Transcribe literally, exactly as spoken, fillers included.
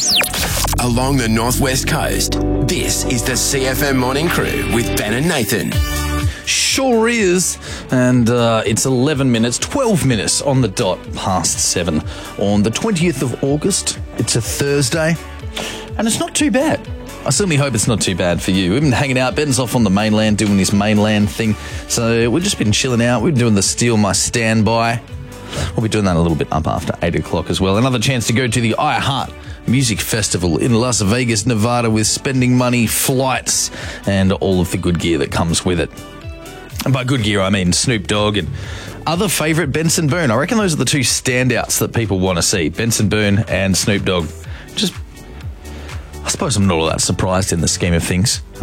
Along the northwest coast, this is the C F M Morning Crew with Ben and Nathan. Sure is. And uh, it's eleven minutes, twelve minutes on the dot past seven on the twentieth of August. It's a Thursday, and it's not too bad. I certainly hope it's not too bad for you. We've been hanging out. Ben's off on the mainland doing his mainland thing. So we've just been chilling out. We've been doing the Steal My Standby. We'll be doing that a little bit up after eight o'clock as well. Another chance to go to the iHeart Music Festival in Las Vegas, Nevada, with spending money, flights, and all of the good gear that comes with it. And by good gear, I mean Snoop Dogg and other favourite Benson Boone. I reckon those are the two standouts that people want to see, Benson Boone and Snoop Dogg. Just, I suppose I'm not all that surprised in the scheme of things.